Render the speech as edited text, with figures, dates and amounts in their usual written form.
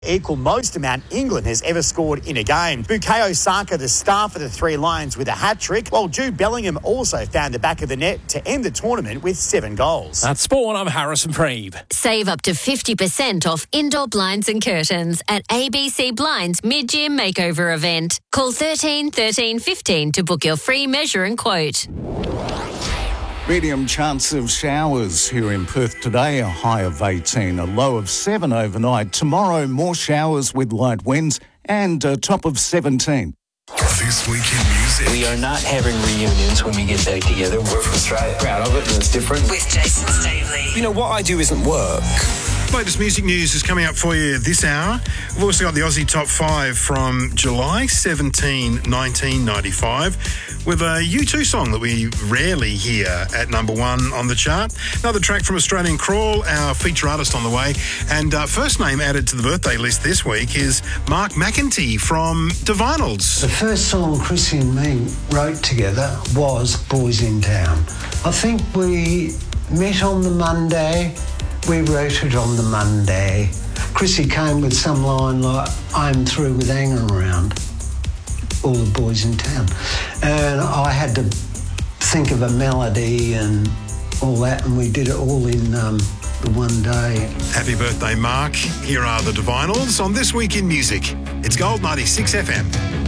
equal most amount England has ever scored in a game. Bukayo Saka, the star for the Three Lions, with a hat-trick, while Jude Bellingham also found the back of the net to end the tournament with 7 goals. That's Sport. I'm Harrison Preeb. Save up to 50% off indoor blinds and curtains at ABC Blinds mid-year makeover event. Call 13 13 15 to book your free measure and quote. Medium chance of showers here in Perth today, a high of 18, a low of 7 overnight. Tomorrow, more showers with light winds and a top of 17. This Week in Music. We are not having reunions when we get back together. We're from Australia. Proud of it, and it's different. With Jason Stavely. You know, what I do isn't work. Latest music news is coming up for you this hour. We've also got the Aussie Top 5 from July 17, 1995, with a U2 song that we rarely hear at number 1 on the chart. Another track from Australian Crawl, our feature artist on the way. And first name added to the birthday list this week is Mark McEntee from Divinals. The first song Chrissy and me wrote together was Boys in Town. I think we met on the Monday. We wrote it on the Monday. Chrissy came with some line like, I'm through with hanging around all the boys in town. And I had to think of a melody and all that, and we did it all in the one day. Happy birthday, Mark. Here are the Divinals on This Week in Music. It's Gold 96 FM.